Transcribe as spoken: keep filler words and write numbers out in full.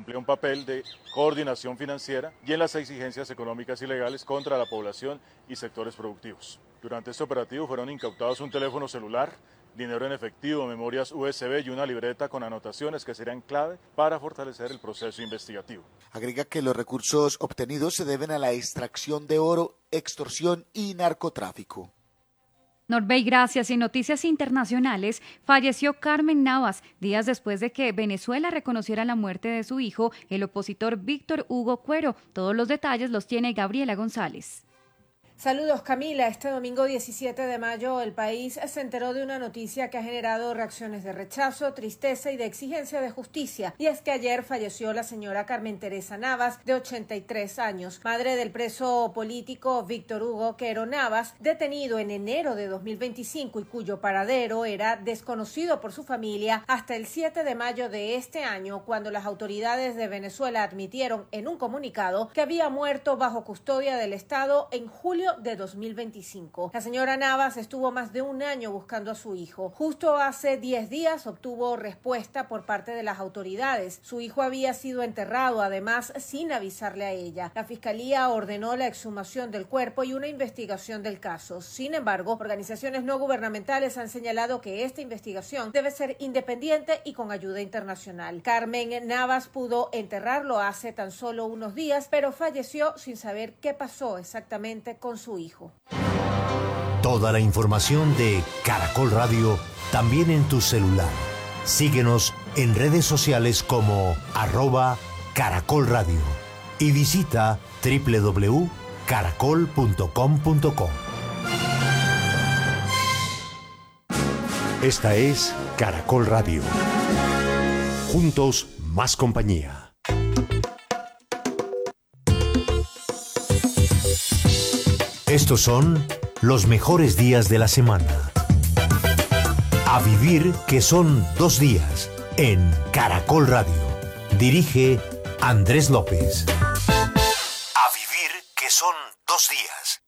cumplía un papel de coordinación financiera y en las exigencias económicas y legales contra la población y sectores productivos. Durante este operativo fueron incautados un teléfono celular, dinero en efectivo, memorias U S B y una libreta con anotaciones que serían clave para fortalecer el proceso investigativo. Agrega que los recursos obtenidos se deben a la extracción de oro, extorsión y narcotráfico. Norbey, gracias. En noticias internacionales, falleció Carmen Navas días después de que Venezuela reconociera la muerte de su hijo, el opositor Víctor Hugo Cuero. Todos los detalles los tiene Gabriela González. Saludos, Camila. Este domingo diecisiete de mayo el país se enteró de una noticia que ha generado reacciones de rechazo, tristeza y de exigencia de justicia. Y es que ayer falleció la señora Carmen Teresa Navas, de ochenta y tres años, madre del preso político Víctor Hugo Quero Navas, detenido en enero de dos mil veinticinco y cuyo paradero era desconocido por su familia hasta el siete de mayo de este año, cuando las autoridades de Venezuela admitieron en un comunicado que había muerto bajo custodia del Estado en julio de dos mil veinticinco. La señora Navas estuvo más de un año buscando a su hijo. Justo hace diez días obtuvo respuesta por parte de las autoridades. Su hijo había sido enterrado, además, sin avisarle a ella. La fiscalía ordenó la exhumación del cuerpo y una investigación del caso. Sin embargo, organizaciones no gubernamentales han señalado que esta investigación debe ser independiente y con ayuda internacional. Carmen Navas pudo enterrarlo hace tan solo unos días, pero falleció sin saber qué pasó exactamente con su hijo. Toda la información de Caracol Radio también en tu celular. Síguenos en redes sociales como arroba Caracol Radio y visita doble u doble u doble u punto caracol punto com punto co. Esta es Caracol Radio. Juntos, más compañía. Estos son los mejores días de la semana. A vivir, que son dos días, en Caracol Radio. Dirige Andrés López.